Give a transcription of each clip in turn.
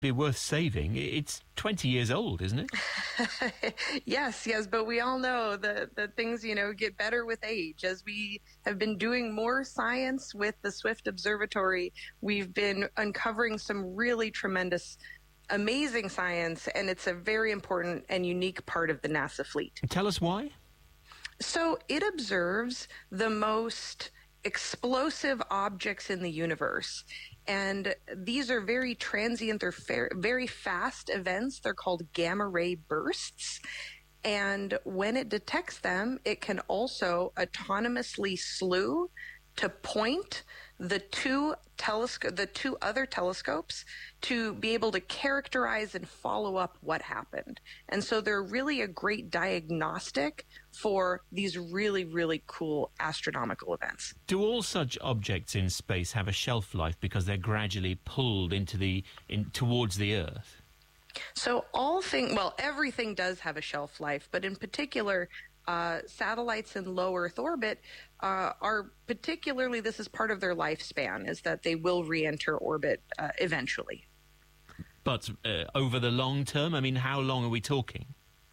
be worth saving. It's 20 years old, isn't it? Yes, but we all know that things, get better with age. As we have been doing more science with the Swift Observatory, we've been uncovering some really tremendous, amazing science, and it's a very important and unique part of the NASA fleet. Tell us why. So it observes the most explosive objects in the universe. And these are very transient, they're very fast events. They're called gamma ray bursts. And when it detects them, it can also autonomously slew to point the two other telescopes to be able to characterize and follow up what happened. And so they're really a great diagnostic for these really, really cool astronomical events. Do all such objects in space have a shelf life because they're gradually pulled towards the Earth? So everything does have a shelf life, but in particular, satellites in low Earth orbit are particularly, this is part of their lifespan, is that they will re-enter orbit eventually. But over the long term, how long are we talking?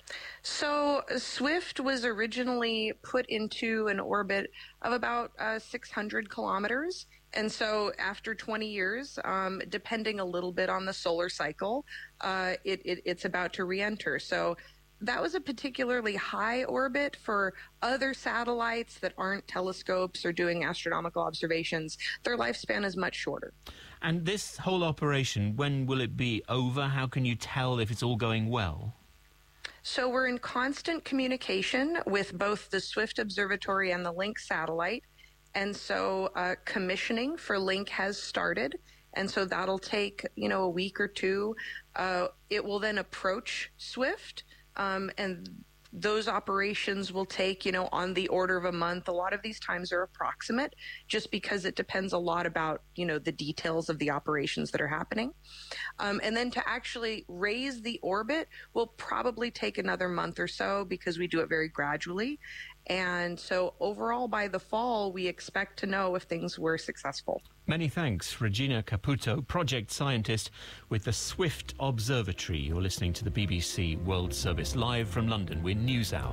So Swift was originally put into an orbit of about 600 kilometers. And so after 20 years, depending a little bit on the solar cycle, it's about to re-enter. So that was a particularly high orbit for other satellites that aren't telescopes or doing astronomical observations. Their lifespan is much shorter. And this whole operation, when will it be over? How can you tell if it's all going well? So we're in constant communication with both the Swift Observatory and the Link satellite. And so commissioning for Link has started. And so that'll take, a week or two. It will then approach Swift. And those operations will take, on the order of a month. A lot of these times are approximate just because it depends a lot about, the details of the operations that are happening. And then to actually raise the orbit will probably take another month or so because we do it very gradually. And so overall, by the fall, we expect to know if things were successful. Many thanks, Regina Caputo, project scientist with the Swift Observatory. You're listening to the BBC World Service live from London with NewsHour.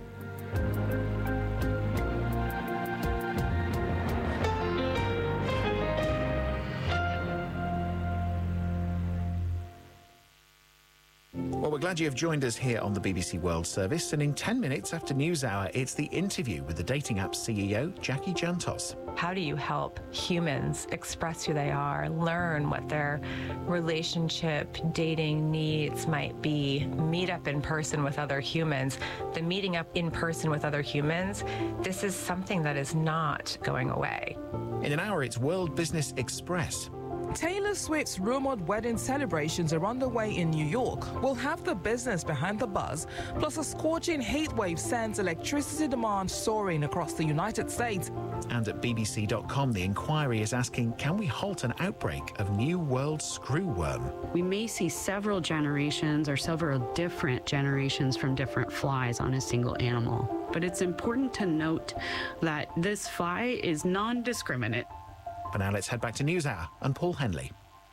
Well, we're glad you have joined us here on the BBC World Service, and in 10 minutes after NewsHour, it's the interview with the dating app CEO, Jackie Jantos. How do you help humans express who they are, learn what their relationship, dating needs might be, meet up in person with other humans? The meeting up in person with other humans, this is something that is not going away. In an hour, it's World Business Express. Taylor Swift's rumored wedding celebrations are underway in New York. Will have the business behind the buzz, plus a scorching heat wave sends electricity demand soaring across the United States. And at BBC.com, the inquiry is asking, can we halt an outbreak of New World screwworm? We may see several generations or several different generations from different flies on a single animal. But it's important to note that this fly is non-discriminate. For now, let's head back to NewsHour and Paul Henley.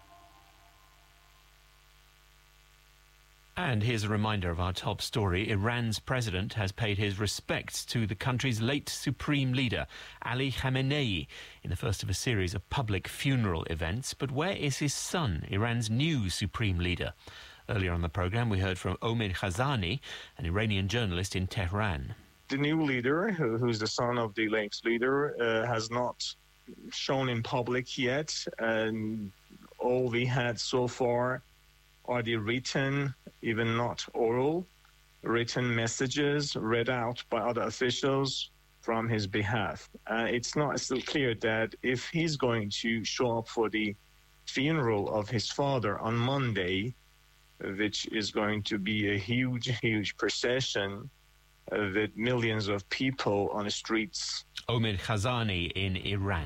And here's a reminder of our top story. Iran's president has paid his respects to the country's late supreme leader, Ali Khamenei, in the first of a series of public funeral events. But where is his son, Iran's new supreme leader? Earlier on the programme, we heard from Omid Khazani, an Iranian journalist in Tehran. The new leader, who's the son of the late leader, has not shown in public yet, and all we had so far are the written, even not oral, written messages read out by other officials from his behalf. It's not still clear that if he's going to show up for the funeral of his father on Monday, which is going to be a huge procession with millions of people on the streets. Omid Khazani in Iran.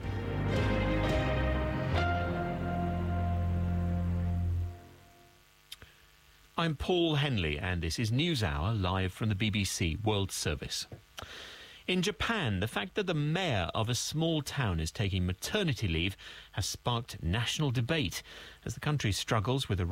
I'm Paul Henley, and this is NewsHour, live from the BBC World Service. In Japan, the fact that the mayor of a small town is taking maternity leave has sparked national debate as the country struggles with a